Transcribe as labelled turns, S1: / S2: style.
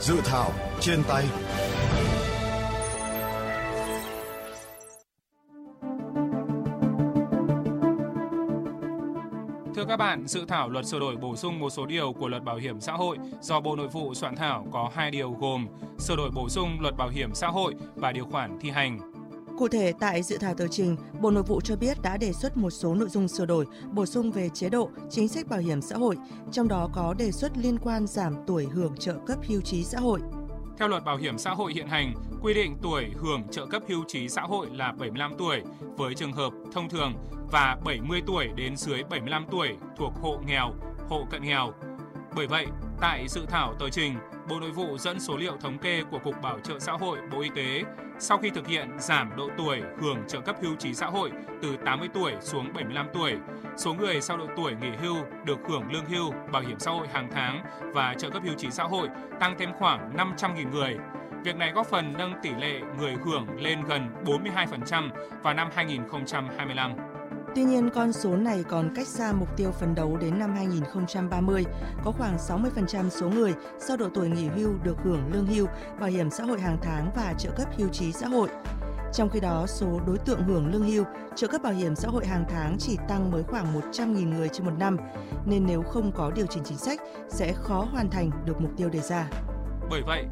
S1: Dự thảo trên tay.
S2: Thưa các bạn, dự thảo luật sửa đổi bổ sung một số điều của luật bảo hiểm xã hội do Bộ Nội vụ soạn thảo có 2 điều gồm sửa đổi bổ sung luật bảo hiểm xã hội và điều khoản thi hành.
S3: Cụ thể, tại dự thảo tờ trình, Bộ Nội vụ cho biết đã đề xuất một số nội dung sửa đổi, bổ sung về chế độ, chính sách bảo hiểm xã hội, trong đó có đề xuất liên quan giảm tuổi hưởng trợ cấp hưu trí xã hội.
S2: Theo luật bảo hiểm xã hội hiện hành, quy định tuổi hưởng trợ cấp hưu trí xã hội là 75 tuổi với trường hợp thông thường và 70 tuổi đến dưới 75 tuổi thuộc hộ nghèo, hộ cận nghèo. Bởi vậy, tại dự thảo tờ trình, Bộ Nội vụ dẫn số liệu thống kê của Cục Bảo trợ xã hội Bộ Y tế, sau khi thực hiện giảm độ tuổi hưởng trợ cấp hưu trí xã hội từ 80 tuổi xuống 75 tuổi, số người sau độ tuổi nghỉ hưu được hưởng lương hưu, bảo hiểm xã hội hàng tháng và trợ cấp hưu trí xã hội tăng thêm khoảng 500.000 người. Việc này góp phần nâng tỷ lệ người hưởng lên gần 42% vào năm 2025.
S3: Tuy nhiên, con số này còn cách xa mục tiêu phấn đấu đến năm 2030, có khoảng 60% số người sau độ tuổi nghỉ hưu được hưởng lương hưu, bảo hiểm xã hội hàng tháng và trợ cấp hưu trí xã hội. Trong khi đó, số đối tượng hưởng lương hưu, trợ cấp bảo hiểm xã hội hàng tháng chỉ tăng mới khoảng 100.000 người trên một năm, nên nếu không có điều chỉnh chính sách, sẽ khó hoàn thành được mục tiêu đề ra.
S2: Bởi vậy,